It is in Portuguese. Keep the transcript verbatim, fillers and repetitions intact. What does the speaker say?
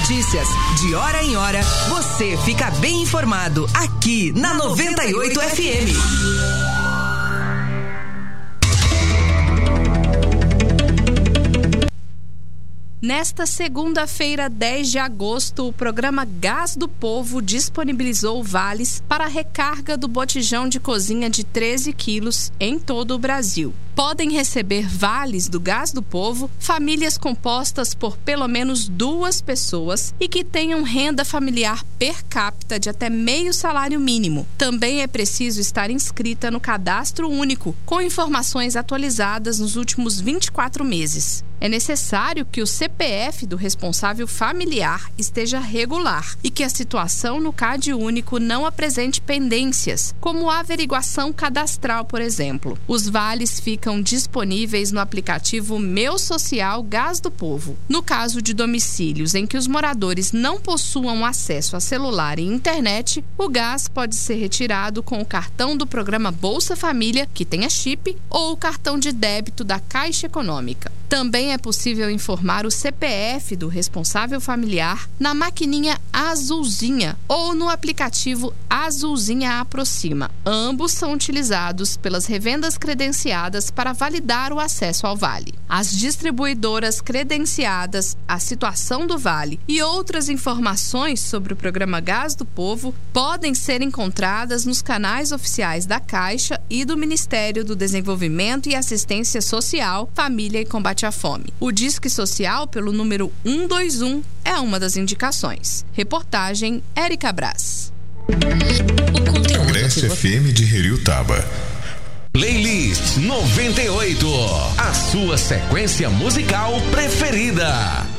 notícias. De hora em hora, você fica bem informado aqui na noventa e oito F M. Nesta segunda-feira, dez de agosto, o programa Gás do Povo disponibilizou vales para a recarga do botijão de cozinha de treze quilos em todo o Brasil. Podem receber vales do Gás do Povo famílias compostas por pelo menos duas pessoas e que tenham renda familiar per capita de até meio salário mínimo. Também é preciso estar inscrita no Cadastro Único, com informações atualizadas nos últimos vinte e quatro meses. É necessário que o C P F do responsável familiar esteja regular e que a situação no Cade Único não apresente pendências, como a averiguação cadastral, por exemplo. Os vales ficam disponíveis no aplicativo Meu Social Gás do Povo. No caso de domicílios em que os moradores não possuam acesso a celular e internet, o gás pode ser retirado com o cartão do programa Bolsa Família, que tenha chip, ou o cartão de débito da Caixa Econômica. Também é possível informar o C P F do responsável familiar na maquininha azulzinha ou no aplicativo Azulzinha Aproxima. Ambos são utilizados pelas revendas credenciadas para validar o acesso ao vale. As distribuidoras credenciadas, a situação do vale e outras informações sobre o programa Gás do Povo podem ser encontradas nos canais oficiais da Caixa e do Ministério do Desenvolvimento e Assistência Social, Família e Combate à Fome. O Disque Social, pelo número um dois um, é uma das indicações. Reportagem Érica Brás. O conteúdo Cresce F M de Heriutaba. Playlist noventa e oito, a sua sequência musical preferida.